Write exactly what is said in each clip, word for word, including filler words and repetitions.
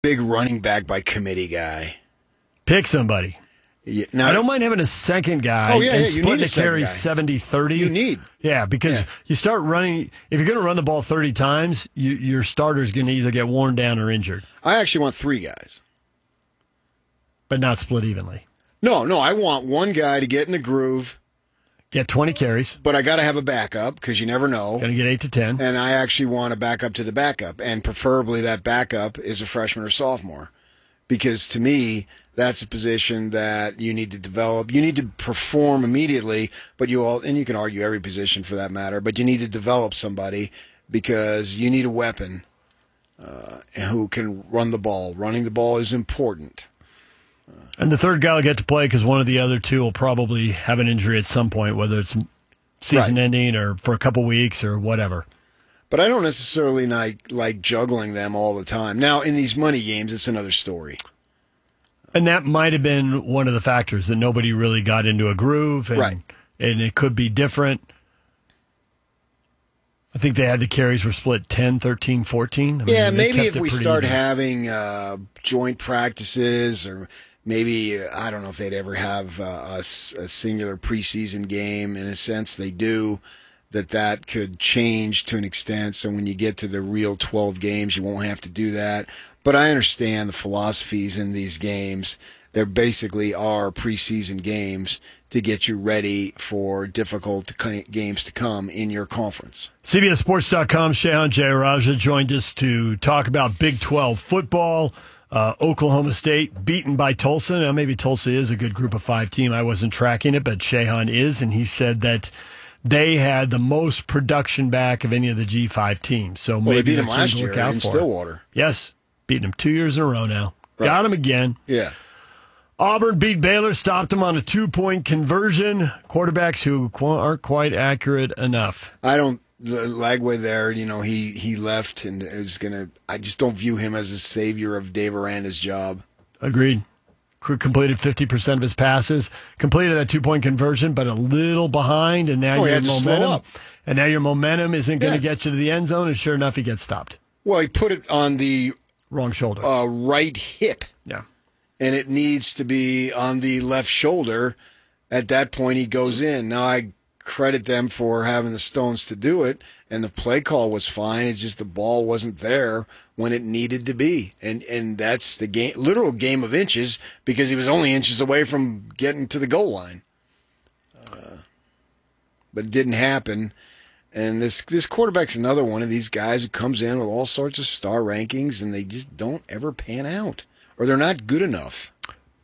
big running back by committee guy. Pick somebody. Yeah, now, I don't mind having a second guy oh, yeah, and yeah, you splitting need a the second carry guy. seventy thirty. You need. Yeah, because Yeah. you start running, if you're going to run the ball thirty times, you, your starter's going to either get worn down or injured, I actually want three guys. but not split evenly. No, no, I want one guy to get in the groove, Get twenty carries, but I got to have a backup because you never know. going to get eight to ten. And I actually want a backup to the backup, and preferably that backup is a freshman or sophomore, because to me, that's a position that you need to develop. You need to perform immediately, but you all, and you can argue every position for that matter, but you need to develop somebody because you need a weapon uh, who can run the ball. Running the ball is important. And the third guy will get to play because one of the other two will probably have an injury at some point, whether it's season Right. ending or for a couple weeks or whatever. But I don't necessarily like, like juggling them all the time. Now, in these money games, it's another story. And that might have been one of the factors that nobody really got into a groove, and, Right. and it could be different. I think they had the carries were split ten, thirteen, fourteen. I mean, Yeah, they maybe kept if it we pretty start even. having uh, joint practices, or maybe, uh, I don't know if they'd ever have uh, a, s- a singular preseason game. In a sense, they do, that that could change to an extent. So when you get to the real twelve games, you won't have to do that. But I understand the philosophies in these games. They basically are preseason games to get you ready for difficult to- games to come in your conference. C B S Sports dot com, Shehan Jayaraja joined us to talk about Big twelve football. Uh, Oklahoma State beaten by Tulsa. Now, maybe Tulsa is a good group of five team. I wasn't tracking it, but Shehan is, and he said that they had the most production back of any of the G five teams. So Well, maybe they beat they're them last something to year look out in for. Stillwater. Yes, beating them two years in a row now. Right. Got them again. Yeah. Auburn beat Baylor, stopped them on a two-point conversion. Quarterbacks who qu- aren't quite accurate enough. I don't. The Lagway there, you know, he he left and it was gonna. I just don't view him as a savior of Dave Aranda's job. Agreed. C- Completed fifty percent of his passes. Completed that two-point conversion, but a little behind, and now Oh, he your had to slow momentum. up. And now your momentum isn't going to Yeah. get you to the end zone, and sure enough, he gets stopped. Well, he put it on the Wrong shoulder. uh, right hip, yeah. and it needs to be on the left shoulder. At that point, he goes in. Now I credit them for having the stones to do it, and the play call was fine. It's just the ball wasn't there when it needed to be, and and that's the game, literal game of inches, because he was only inches away from getting to the goal line. Uh, but it didn't happen. And this this quarterback's another one of these guys who comes in with all sorts of star rankings, and they just don't ever pan out, or they're not good enough.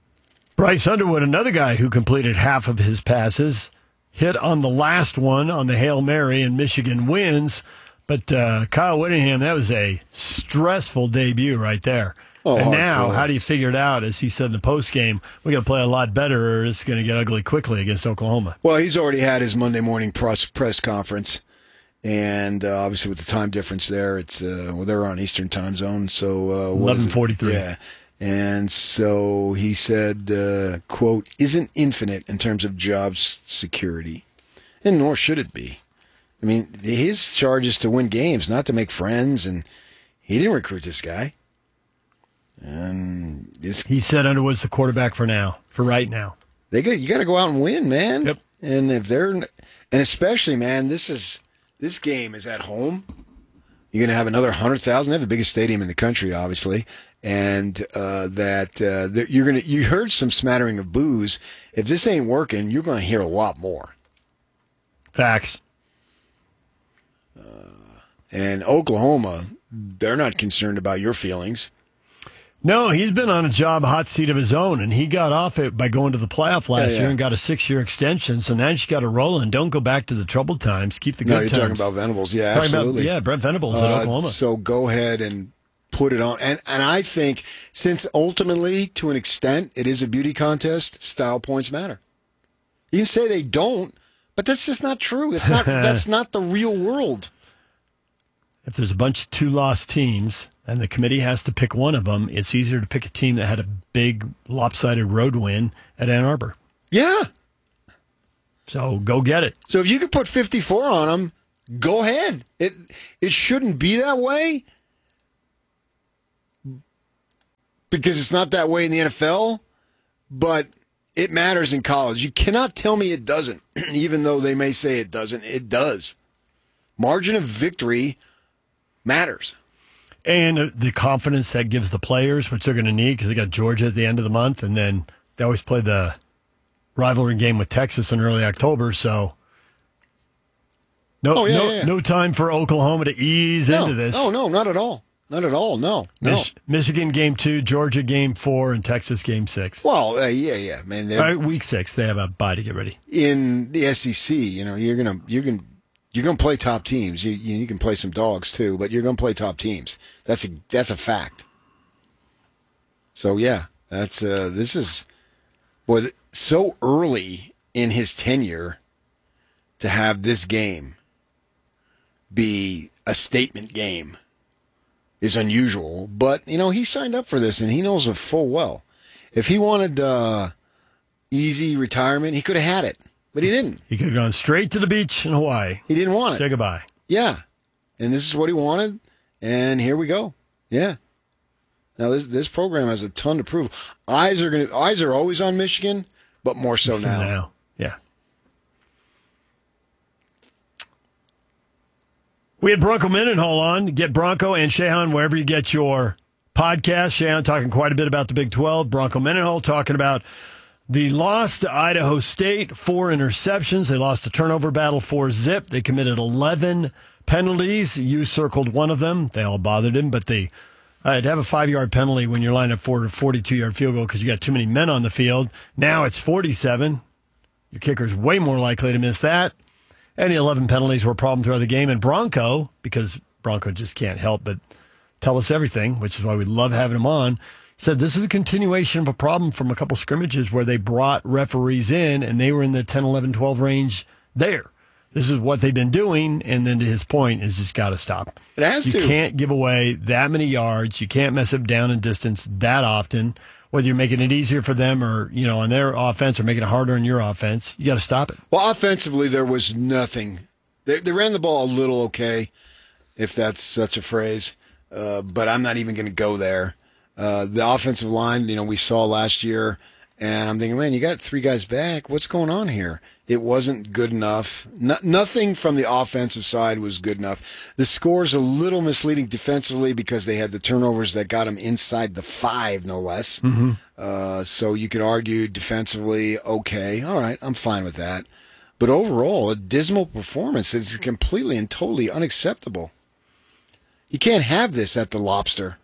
Bryce Underwood, another guy who completed half of his passes, hit on the last one on the Hail Mary, and Michigan wins. But uh, Kyle Whittingham, that was a stressful debut right there. Oh, and now, hardcore. how do you figure it out? As he said in the postgame, we got to play a lot better, or it's going to get ugly quickly against Oklahoma. Well, he's already had his Monday morning press, press conference, and uh, obviously with the time difference there, it's uh, well, they're on Eastern time zone, so uh, what is it? eleven forty-three. Yeah, and so he said, uh, "quote isn't infinite in terms of job s- security, and nor should it be. I mean, his charge is to win games, not to make friends, and he didn't recruit this guy." And this, He said Underwood's the quarterback for now, for right now. they got you got to go out and win, man. Yep. And if they're, and especially, man, this is this game is at home. You're gonna have another hundred thousand. They have the biggest stadium in the country, obviously, and uh, that, uh, that you're gonna. You heard some smattering of boos. If this ain't working, you're gonna hear a lot more. Facts. And Oklahoma, they're not concerned about your feelings. No, he's been on a job hot seat of his own, and he got off it by going to the playoff last Yeah, yeah. year and got a six-year extension. So now you got to roll and don't go back to the troubled times. Keep the good No, you're times. talking about Venables. Yeah, Talking about- absolutely. yeah, Brent Venables at Uh, Oklahoma. So go ahead and put it on. And and I think since ultimately, to an extent, it is a beauty contest, style points matter. You can say they don't, but that's just not true. That's not that's not the real world. If there's a bunch of two-loss teams and the committee has to pick one of them, it's easier to pick a team that had a big lopsided road win at Ann Arbor. Yeah. So go get it. So if you could put fifty-four on them, go ahead. It it shouldn't be that way. because it's not that way in the N F L, but it matters in college. You cannot tell me it doesn't, even though they may say it doesn't. It does. Margin of victory matters. And the confidence that gives the players, which they're going to need because they got Georgia at the end of the month, and then they always play the rivalry game with Texas in early October, so no, oh, yeah, no, yeah, yeah. no time for Oklahoma to ease no, into this. Oh, no, not at all. Not at all, no. no. Mich- Michigan game two, Georgia game four, and Texas game six. Well, uh, yeah, yeah, man. All right, week six, they have a bye to get ready. In the S E C, you know, you're gonna you're gonna you're gonna play top teams. You you, you can play some dogs too, but you're gonna play top teams. That's a that's a fact. So yeah, that's uh, this is boy so early in his tenure to have this game be a statement game is unusual, but, you know, he signed up for this, and he knows it full well. If he wanted uh, easy retirement, he could have had it, but he didn't. He could have gone straight to the beach in Hawaii. He didn't want it. Say goodbye. Yeah, and this is what he wanted, and here we go. Yeah. Now, this this program has a ton to prove. Eyes are going eyes are always on Michigan, but more so now. now. Yeah. We had Bronco Mendenhall on. Get Bronco and Shehan wherever you get your podcast. Shehan talking quite a bit about the Big twelve. Bronco Mendenhall talking about the loss to Idaho State, four interceptions. They lost the turnover battle four zip. They committed eleven penalties. You circled one of them. They all bothered him, but they uh, to have a five-yard penalty when you're lined up for a forty-two-yard field goal because you got too many men on the field. Now it's forty-seven. Your kicker's way more likely to miss that. And the eleven penalties were a problem throughout the game. And Bronco, because Bronco just can't help but tell us everything, which is why we love having him on, said this is a continuation of a problem from a couple scrimmages where they brought referees in and they were in the ten, eleven, twelve range there. This is what they've been doing. And then to his point, is just got to stop. It has you to. You can't give away that many yards. You can't mess up down and distance that often. Whether you're making it easier for them or, you know, on their offense or making it harder on your offense, you got to stop it. Well, offensively, there was nothing. They, they ran the ball a little okay, if that's such a phrase, uh, but I'm not even going to go there. Uh, the offensive line, you know, we saw last year, and I'm thinking, man, you got three guys back. What's going on here? It wasn't good enough. No, nothing from the offensive side was good enough. The score's a little misleading defensively because they had the turnovers that got them inside the five, no less. Mm-hmm. Uh, so you could argue defensively, okay, all right, I'm fine with that. But overall, a dismal performance is completely and totally unacceptable. You can't have this at the Lobster.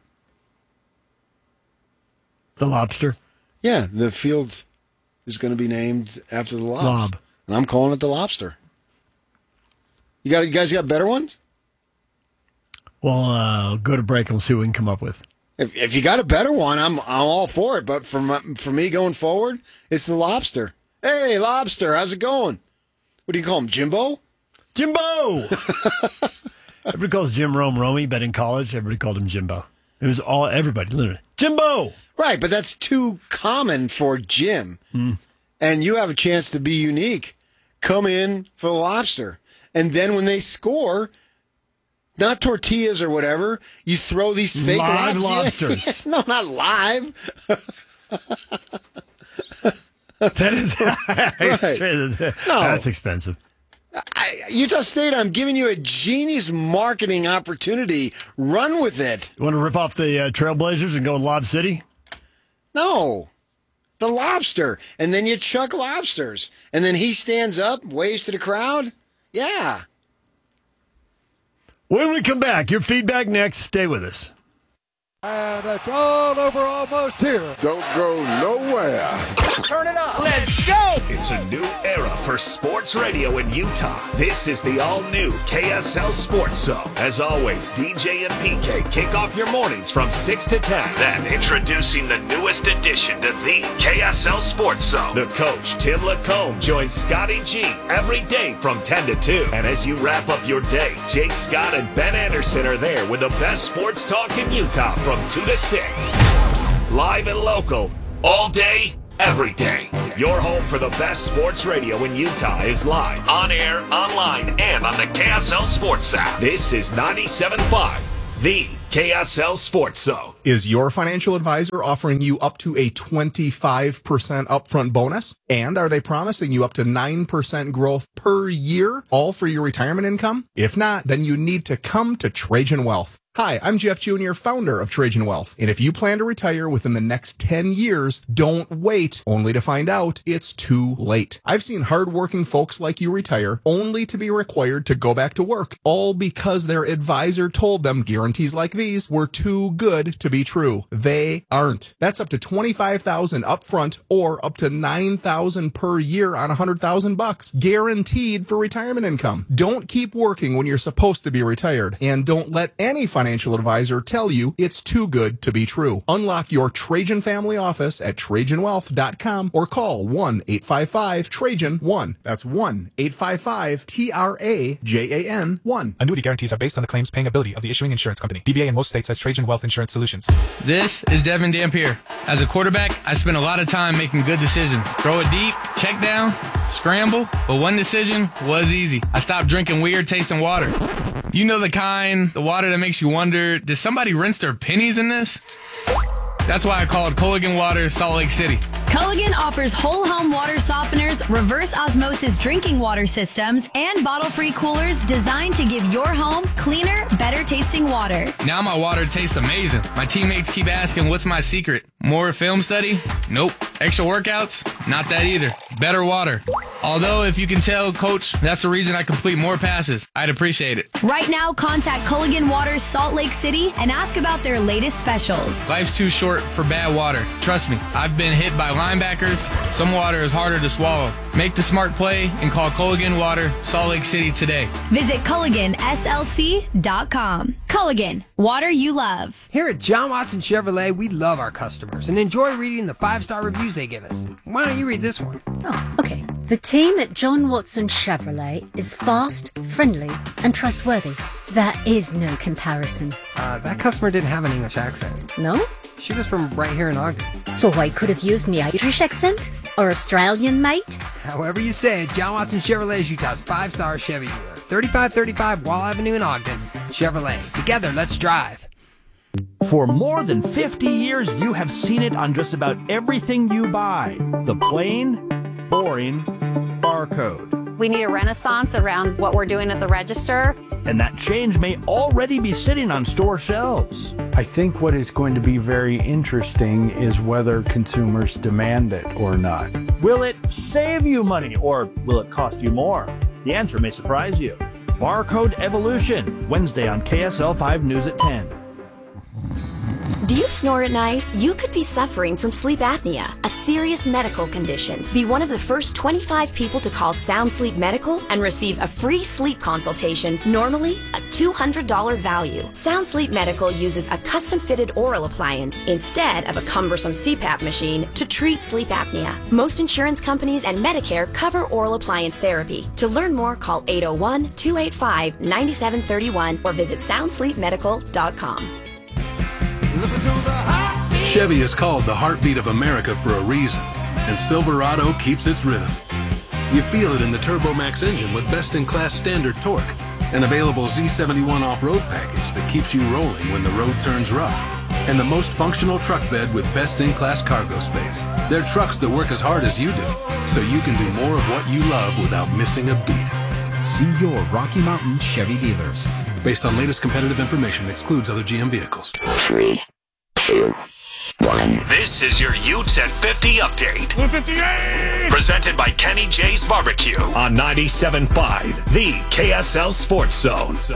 The Lobster? Yeah, the field is going to be named after the Lobs. Lob. And I'm calling it the Lobster. You got, you guys got better ones? Well, uh, go to break and we'll see what we can come up with. If if you got a better one, I'm I'm all for it. But for my, for me going forward, it's the Lobster. Hey, Lobster, how's it going? What do you call him, Jimbo? Jimbo! Everybody calls Jim Rome Romy, but in college, everybody called him Jimbo. It was all everybody, literally. Jimbo! Right, but that's too common for Jim. Mm. And you have a chance to be unique. Come in for the Lobster. And then when they score, not tortillas or whatever, you throw these fake live lobsters. lobsters. No, not live. That is Right. No. That's expensive. I, Utah State, I'm giving you a genius marketing opportunity. Run with it. You want to rip off the uh, Trailblazers and go with Lob City? No. The Lobster. And then you chuck lobsters. And then he stands up, waves to the crowd. Yeah. When we come back, your feedback next. Stay with us. And it's all over almost here. Don't go nowhere. Turn it up. Let's go. It's a new era for sports radio in Utah. This is the all-new K S L Sports Zone. As always, D J and P K kick off your mornings from six to ten. Then, introducing the newest addition to the K S L Sports Zone. The coach, Tim Lacombe, joins Scotty G every day from ten to two. And as you wrap up your day, Jake Scott and Ben Anderson are there with the best sports talk in Utah from two to six. Live and local, all day, every day. Your home for the best sports radio in Utah is live, on air, online, and on the K S L Sports app. This is ninety-seven point five, the K S L Sports Zone. Is your financial advisor offering you up to a twenty-five percent upfront bonus? And are they promising you up to nine percent growth per year, all for your retirement income? If not, then you need to come to Trajan Wealth. Hi, I'm Jeff Junior, founder of Trajan Wealth. And if you plan to retire within the next ten years, don't wait only to find out it's too late. I've seen hardworking folks like you retire only to be required to go back to work, all because their advisor told them guarantees like these were too good to be true. They aren't. That's up to twenty-five thousand dollars upfront or up to nine thousand dollars per year on one hundred thousand bucks, guaranteed for retirement income. Don't keep working when you're supposed to be retired, and don't let any financial financial advisor tell you it's too good to be true. Unlock your Trajan family office at Trajan Wealth dot com or call one eight five five Trajan one. That's one eight five five T R A J A N one. Annuity guarantees are based on the claims paying ability of the issuing insurance company. D B A in most states has Trajan Wealth Insurance Solutions. This is Devin Dampier. As a quarterback, I spent a lot of time making good decisions. Throw it deep, check down, scramble, but one decision was easy. I stopped drinking weird tasting water. You know the kind, the water that makes you wonder, did somebody rinse their pennies in this? That's why I called Culligan Water Salt Lake City. Culligan offers whole home water softeners, reverse osmosis drinking water systems, and bottle-free coolers designed to give your home cleaner, better tasting water. Now my water tastes amazing. My teammates keep asking, what's my secret? More film study? Nope. Extra workouts? Not that either. Better water. Although, if you can tell, Coach, that's the reason I complete more passes. I'd appreciate it. Right now, contact Culligan Water Salt Lake City and ask about their latest specials. Life's too short for bad water. Trust me, I've been hit by linebackers. Some water is harder to swallow. Make the smart play and call Culligan Water Salt Lake City today. Visit Culligan S L C dot com. Culligan, water you love. Here at John Watson Chevrolet, we love our customers and enjoy reading the five-star reviews they give us. Why don't you read this one? Oh, okay. The team at John Watson Chevrolet is fast, friendly, and trustworthy. There is no comparison. Uh, that customer didn't have an English accent. No? She was from right here in Ogden. So I could have used me Irish accent? Or Australian, mate? However you say it, John Watson Chevrolet is Utah's five-star Chevy dealer. thirty-five thirty-five Wall Avenue in Ogden. Chevrolet. Together, let's drive. For more than fifty years, you have seen it on just about everything you buy. The plain, boring barcode. We need a renaissance around what we're doing at the register. And that change may already be sitting on store shelves. I think what is going to be very interesting is whether consumers demand it or not. Will it save you money or will it cost you more? The answer may surprise you. Barcode Evolution, Wednesday on K S L five News at ten. Do you snore at night? You could be suffering from sleep apnea, a serious medical condition. Be one of the first twenty-five people to call Sound Sleep Medical and receive a free sleep consultation, normally a two hundred dollars value. Sound Sleep Medical uses a custom-fitted oral appliance instead of a cumbersome C PAP machine to treat sleep apnea. Most insurance companies and Medicare cover oral appliance therapy. To learn more, call eight oh one, two eight five, nine seven three one or visit sound sleep medical dot com. Chevy is called the heartbeat of America for a reason, and Silverado keeps its rhythm. You feel it in the TurboMax engine with best-in-class standard torque, an available Z seventy-one off-road package that keeps you rolling when the road turns rough, and the most functional truck bed with best-in-class cargo space. They're trucks that work as hard as you do, so you can do more of what you love without missing a beat. See your Rocky Mountain Chevy dealers. Based on latest competitive information, excludes other G M vehicles. Three, two, one. This is your Utes at fifty update. one fifty-eight! Presented by Kenny J's Barbecue on ninety-seven point five, the K S L Sports Zone.